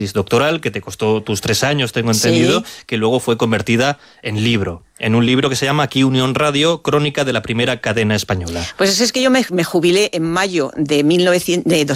doctoral, que te costó tus 3 años, tengo entendido, sí, que luego fue convertida en libro. En un libro que se llama Aquí Unión Radio, crónica de la primera cadena española. Pues es que yo me jubilé en mayo de